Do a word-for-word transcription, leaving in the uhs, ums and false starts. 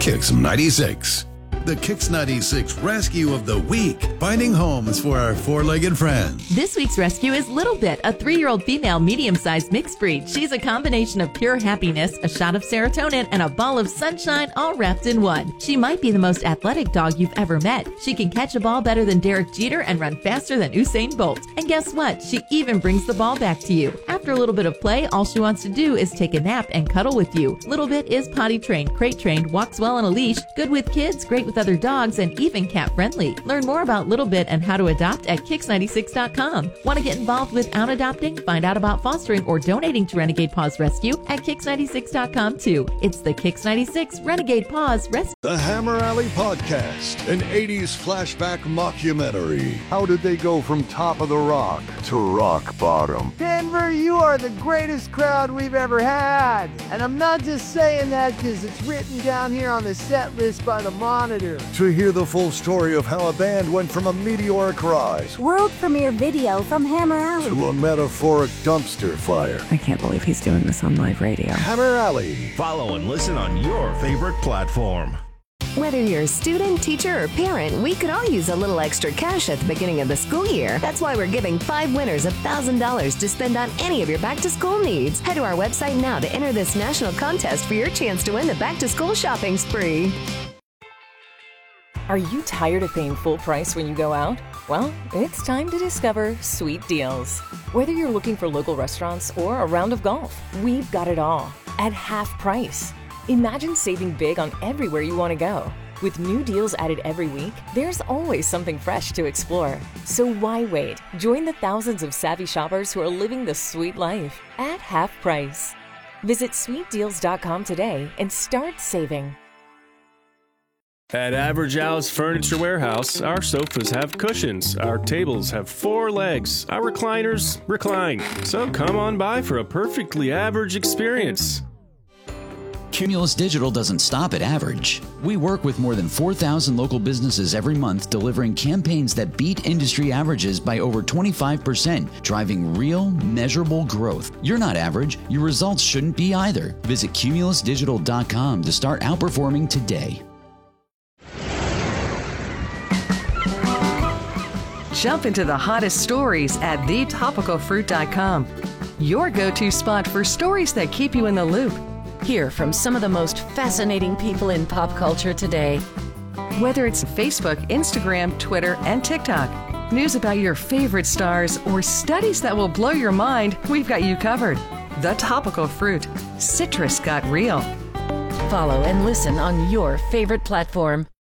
Kix ninety-six. The Kix ninety-six Rescue of the Week, finding homes for our four-legged friends. This week's rescue is Little Bit, a three-year-old female medium-sized mixed breed. She's a combination of pure happiness, a shot of serotonin, and a ball of sunshine all wrapped in one. She might be the most athletic dog you've ever met. She can catch a ball better than Derek Jeter and run faster than Usain Bolt. And guess what? She even brings the ball back to you. After a little bit of play, all she wants to do is take a nap and cuddle with you. Little Bit is potty trained, crate trained, walks well on a leash, good with kids, great with other dogs, and even cat friendly. Learn more about Little Bit and how to adopt at Kix ninety-six dot com. Want to get involved without adopting? Find out about fostering or donating to Renegade Paws Rescue at Kix ninety-six dot com too. It's the Kix ninety-six Renegade Paws Rescue. The Hammer Alley Podcast, an eighties flashback mockumentary. How did they go from top of the rock to rock bottom? Denver, you are the greatest crowd we've ever had. And I'm not just saying that because it's written down here on the set list by the Monitor. To hear the full story of how a band went from a meteoric rise, world premiere video from Hammer Alley, to a metaphoric dumpster fire. I can't believe he's doing this on live radio. Hammer Alley. Follow and listen on your favorite platform. Whether you're a student, teacher, or parent, we could all use a little extra cash at the beginning of the school year. That's why we're giving five winners one thousand dollars to spend on any of your back-to-school needs. Head to our website now to enter this national contest for your chance to win the back-to-school shopping spree. Are you tired of paying full price when you go out? Well, it's time to discover Sweet Deals. Whether you're looking for local restaurants or a round of golf, we've got it all at half price. Imagine saving big on everywhere you want to go. With new deals added every week, there's always something fresh to explore. So why wait? Join the thousands of savvy shoppers who are living the sweet life at half price. Visit sweet deals dot com today and start saving. At Average Al's Furniture Warehouse, our sofas have cushions, our tables have four legs, our recliners recline. So come on by for a perfectly average experience. Cumulus Digital doesn't stop at average. We work with more than four thousand local businesses every month, delivering campaigns that beat industry averages by over twenty-five percent, driving real, measurable growth. You're not average. Your results shouldn't be either. Visit cumulus digital dot com to start outperforming today. Jump into the hottest stories at the topical fruit dot com. Your go-to spot for stories that keep you in the loop. Hear from some of the most fascinating people in pop culture today. Whether it's Facebook, Instagram, Twitter, and TikTok, news about your favorite stars, or studies that will blow your mind, we've got you covered. The Topical Fruit. Citrus got real. Follow and listen on your favorite platform.